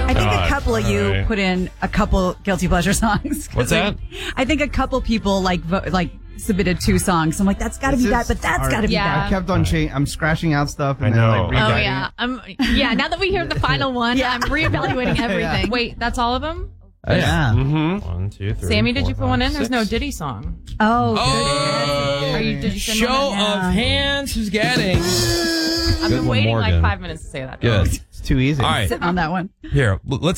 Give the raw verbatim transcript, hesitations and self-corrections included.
I think God. a couple of you Right. put in a couple guilty pleasure songs. What's that? I think a couple people like vo- like submitted two songs. I'm like, that's got to be This that, is but that's hard. got to be Yeah. that. I kept on changing. I'm scratching out stuff and I then know. like Oh, Oh rewriting yeah, it. I'm yeah. Now that we hear the final one, I'm reevaluating everything. Wait, that's all of them? Uh, yeah. Mm-hmm. One, two, three. Sammy, did four, you put five, one in? There's six. no Diddy song. Oh, Oh, Are you, did you send Show one in? of hands. Who's getting? I've Good been one, waiting Morgan. like five minutes to say that. Good. It's too easy. All right. sitting on that one. Here, l- let's